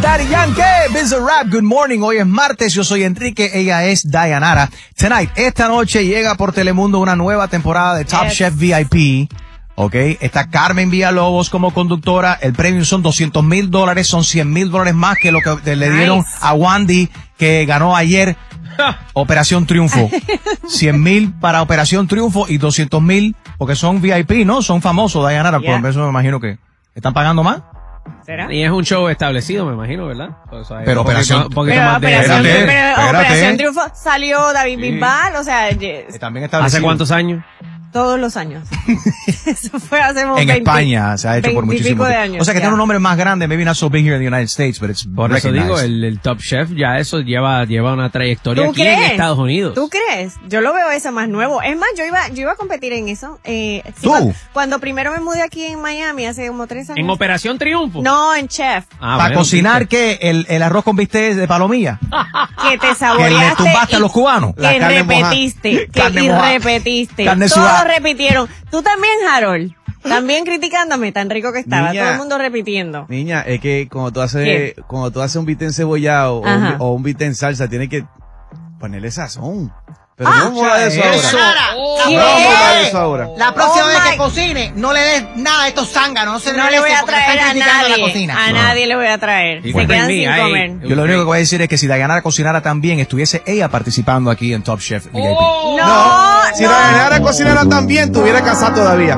Daddy Yankee, Biz Rap, good morning. Hoy es martes, yo soy Enrique, ella es Dayanara. Tonight, esta noche llega por Telemundo una nueva temporada de Top Chef VIP. Ok, está Carmen Villalobos como conductora. El premio son $200,000, son $100,000 más que lo que le dieron a Wandy, que ganó ayer Operación Triunfo. 100,000 para Operación Triunfo y 200,000 porque son VIP, ¿no? Son famosos, Dayanara. Por eso me imagino que están pagando más. ¿Será? Y es un show establecido, me imagino, ¿verdad? O sea, pero Operación Triunfo salió David Bisbal, o sea, también ¿hace cuántos años? Todos los años. Eso fue hace en 20, España se ha hecho por muchísimos años. O sea que tiene un nombre más grande, maybe not so big here in the United States, but it's por eso digo, el Top Chef ya eso lleva una trayectoria aquí en Estados Unidos. ¿Tú crees? Yo lo veo eso más nuevo. Es más, yo iba a competir en eso. ¿Tú? Cuando primero me mudé aquí en Miami, hace como 3 años. ¿En Operación Triunfo? No, en Chef. ¿Para cocinar qué? ¿El arroz con bistec de palomilla? Que te saboreaste. Que le tumbaste a los cubanos. Que repetiste. Repetiste. Todos repitieron. Tú también, Harold. También criticándome, tan rico que estaba. Niña, todo el mundo repitiendo. Niña, es que cuando tú haces un bistec encebollado o un bistec en salsa, tienes que ponerle sazón. Pero no vamos a hablar de eso ahora. La próxima vez que cocine, no le des nada a estos zánganos. No le voy a traer a nadie. A nadie le voy a traer. Se quedan sin comer. Yo lo único que voy a decir es que si Dayanara cocinara tan bien, estuviese ella participando aquí en Top Chef VIP. No. Si Dayanara cocinara tan bien, estuviera casada todavía.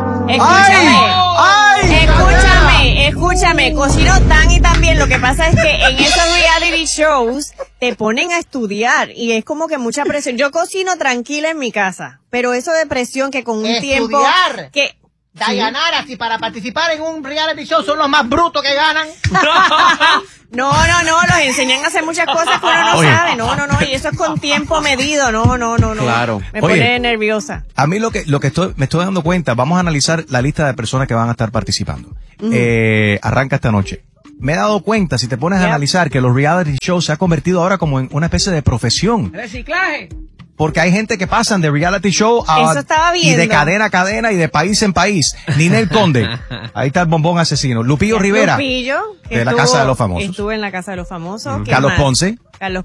Escúchame, cocino tan y tan bien. Lo que pasa es que en esos reality shows te ponen a estudiar y es como que mucha presión. Yo cocino tranquila en mi casa, pero eso de presión que con un tiempo que Dayanara, si para participar en un reality show son los más brutos que ganan. No, los enseñan a hacer muchas cosas que uno no sabe. No, y eso es con tiempo medido. No. Claro. Me pone nerviosa. A mí me estoy dando cuenta, vamos a analizar la lista de personas que van a estar participando. Arranca esta noche. Me he dado cuenta, si te pones a analizar, que los reality shows se ha convertido ahora como en una especie de profesión. Reciclaje. Porque hay gente que pasan de reality show y de cadena a cadena y de país en país. Ninel Conde, ahí está el bombón asesino. Lupillo Rivera, de la Casa de los Famosos. Estuve en la Casa de los Famosos. Carlos Ponce,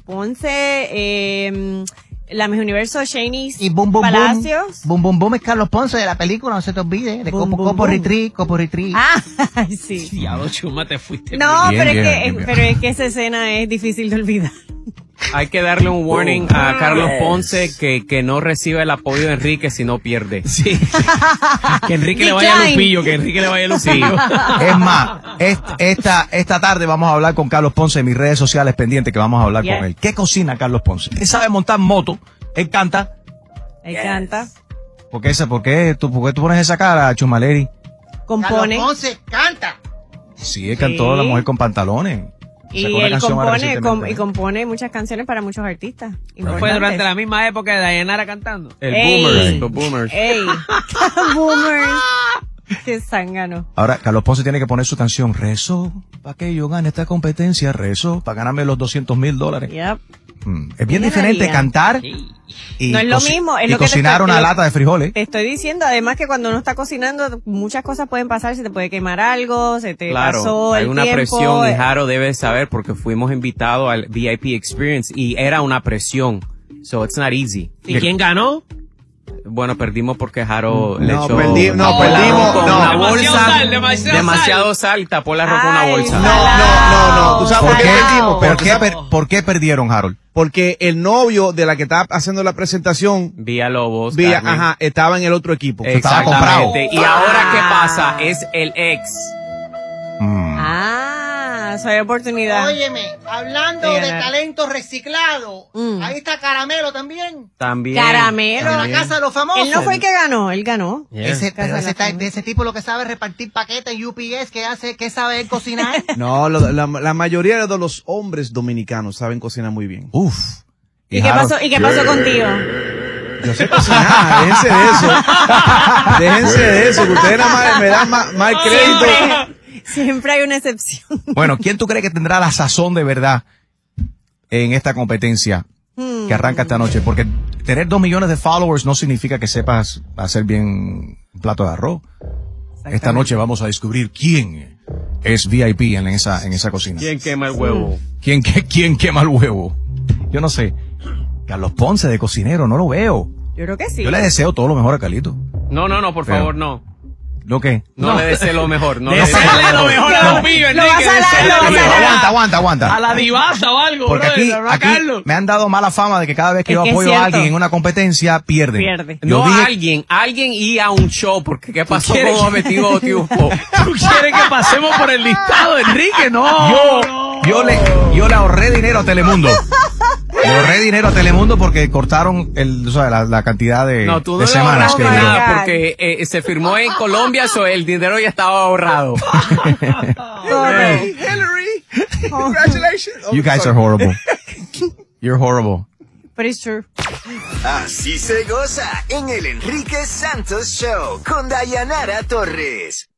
la Miss Universo Shanice y Palacios. Boom es Carlos Ponce de la película, no se te olvide, de Copo Retreat. Sí. Diablo, Chuma, te fuiste. No, pero es que esa escena es difícil de olvidar. Hay que darle un warning a Carlos Ponce que no reciba el apoyo de Enrique si no pierde. Sí. Que Enrique le vaya a Lupillo, Es más, esta tarde vamos a hablar con Carlos Ponce en mis redes sociales pendientes que vamos a hablar con él. ¿Qué cocina Carlos Ponce? Él sabe montar moto, él canta. ¿Por qué tú pones esa cara, Chumaleri? Compone. Carlos Ponce canta. Sí, él cantó La Mujer con Pantalones. Y él compone muchas canciones para muchos artistas. Fue durante la misma época de Dayanara cantando. Los Boomers. Boomers. Qué zángano. Ahora, Carlos Ponce tiene que poner su canción Rezo para que yo gane esta competencia, rezo para ganarme los $200,000. Yep. Es bien diferente cantar y no es lo mismo, es y lo que cocinar una lata de frijoles. Te estoy diciendo, además que cuando uno está cocinando, muchas cosas pueden pasar, se te puede quemar algo, se te pasó el tiempo. Hay una presión y Jaro debe saber porque fuimos invitados al VIP Experience y era una presión. So it's not easy. ¿Y quién ganó? Bueno, perdimos porque Jaro le echó perdimos con una bolsa, demasiado sal, tapó el arroz con una bolsa. No. ¿Tú sabes por qué perdieron, Harold? Porque el novio de la que estaba haciendo la presentación, Villalobos, estaba en el otro equipo. Estaba comprado. Y ahora, ¿qué pasa? Es el ex. Soy oportunidad. Óyeme, hablando de talento reciclado, ahí está Caramelo también. Caramelo. De la Casa de los Famosos. Él no fue el que ganó, él ganó. Ese tipo lo que sabe es repartir paquetes en UPS, ¿qué sabe él cocinar? No, la mayoría de los hombres dominicanos saben cocinar muy bien. ¿Y qué pasó contigo? Yo sé cocinar, déjense de eso, que ustedes nada más me dan mal crédito. Siempre hay una excepción. Bueno, ¿quién tú crees que tendrá la sazón de verdad en esta competencia que arranca esta noche? Porque tener 2 millones de followers no significa que sepas hacer bien un plato de arroz. Esta noche vamos a descubrir quién es VIP en esa cocina. ¿Quién quema el huevo? ¿Quién quema el huevo? Yo no sé. Carlos Ponce de cocinero, no lo veo. Yo creo que sí. Yo le deseo todo lo mejor a Carlito. No, por favor, no. ¿Lo qué? No le deseo lo mejor. No, Deseale lo mejor a los míos, Enrique. Aguanta. A la divasa o algo, porque aquí me han dado mala fama de que cada vez que yo apoyo a alguien en una competencia, pierden. No a alguien y a un show, porque ¿qué pasó con Objetivo Triunfo? ¿Tú quieres que pasemos por el listado, Enrique? No. Yo le ahorré dinero a Telemundo. Le ahorré dinero a Telemundo porque cortaron la cantidad de semanas que nada, porque se firmó en Colombia, el dinero ya estaba ahorrado. Hillary, congratulations. You guys are horrible. You're horrible. But it's true. Así se goza en el Enrique Santos Show con Dayanara Torres.